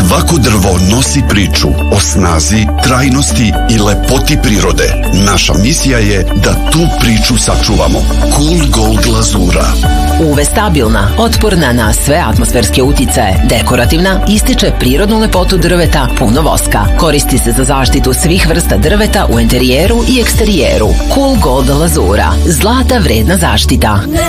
Svako drvo nosi priču o snazi, trajnosti i lepoti prirode. Naša misija je da tu priču sačuvamo. Cool Gold glazura. UV stabilna, otporna na sve atmosferske uticaje, dekorativna, ističe prirodnu lepotu drveta, puno voska. Koristi se za zaštitu svih vrsta drveta u interijeru i eksterijeru. Cool Gold glazura. Zlata vredna zaštita.